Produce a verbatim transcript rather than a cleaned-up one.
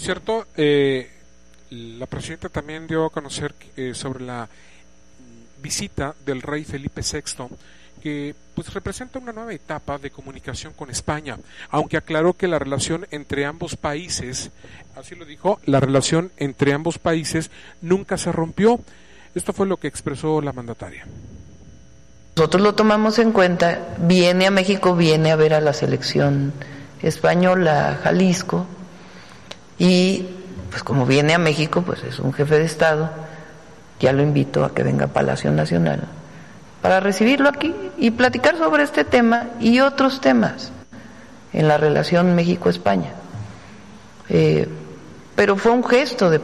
cierto, eh, la presidenta también dio a conocer eh, sobre la visita del rey Felipe sexto, que pues representa una nueva etapa de comunicación con España, aunque aclaró que la relación entre ambos países, así lo dijo, la relación entre ambos países nunca se rompió. Esto fue lo que expresó la mandataria. Nosotros lo tomamos en cuenta, viene a México, viene a ver a la selección española, a Jalisco, y pues como viene a México, pues es un jefe de Estado, ya lo invito a que venga a Palacio Nacional para recibirlo aquí y platicar sobre este tema y otros temas en la relación México-España. Eh, pero fue un gesto de